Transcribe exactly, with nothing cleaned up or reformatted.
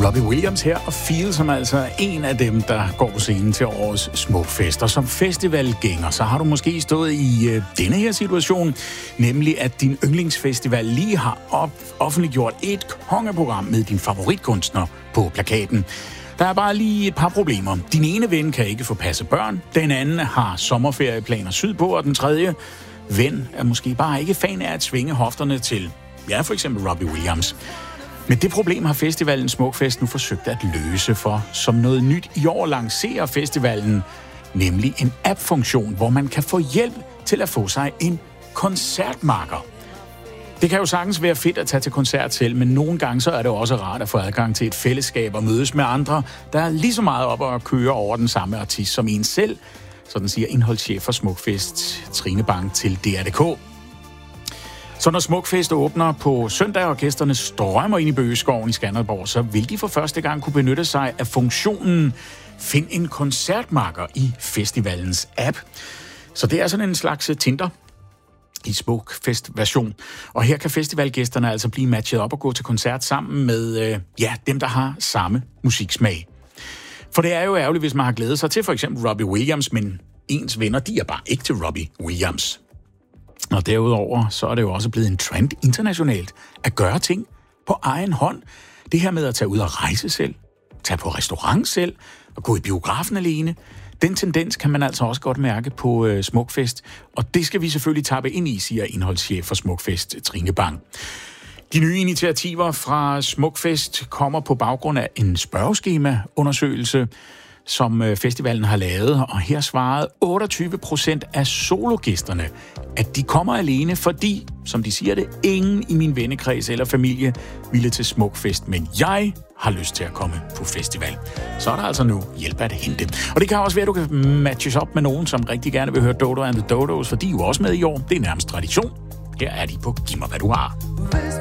Robbie Williams her, og Feel, som altså er en af dem, der går på scenen til årets Smukfest. Og som festivalgænger, så har du måske stået i øh, denne her situation, nemlig at din yndlingsfestival lige har op- offentliggjort et kongeprogram med din favoritkunstner på plakaten. Der er bare lige et par problemer. Din ene ven kan ikke få passe børn, den anden har sommerferieplaner sydpå, og den tredje ven er måske bare ikke fan af at svinge hofterne til, ja, for eksempel Robbie Williams. Men det problem har festivalen Smukfest nu forsøgt at løse, for som noget nyt i år lancerer festivalen nemlig en app-funktion, hvor man kan få hjælp til at få sig en koncertmarker. Det kan jo sagtens være fedt at tage til koncert selv, men nogle gange så er det også rart at få adgang til et fællesskab og mødes med andre, der er lige så meget op at køre over den samme artist som en selv, sådan siger indholdschef for Smukfest, Trine Bang, til D R punktum d k. Så når Smukfest åbner på søndag, og gæsterne strømmer ind i Bøgeskoven i Skanderborg, så vil de for første gang kunne benytte sig af funktionen Find en koncertmarker i festivalens app. Så det er sådan en slags Tinder i Smukfest-version. Og her kan festivalgæsterne altså blive matchet op og gå til koncert sammen med øh, ja, dem, der har samme musiksmag. For det er jo ærgerligt, hvis man har glædet sig til for eksempel Robbie Williams, men ens venner, de er bare ikke til Robbie Williams. Og derudover, så er det jo også blevet en trend internationalt at gøre ting på egen hånd. Det her med at tage ud og rejse selv, tage på restaurant selv og gå i biografen alene. Den tendens kan man altså også godt mærke på øh, Smukfest, og det skal vi selvfølgelig tappe ind i, siger indholdschef for Smukfest, Trine Bang. De nye initiativer fra Smukfest kommer på baggrund af en spørgeskema-undersøgelse, som festivalen har lavet, og her svarede otteogtyve procent af sologæsterne, at de kommer alene, fordi, som de siger det, ingen i min vennekreds eller familie ville til Smukfest, men jeg har lyst til at komme på festival. Så er der altså nu hjælp at hente. Og det kan også være, at du kan matches op med nogen, som rigtig gerne vil høre Dodo and the Dodos, for de er jo også med i år. Det er nærmest tradition. Her er de på Giv mig, hvad du har.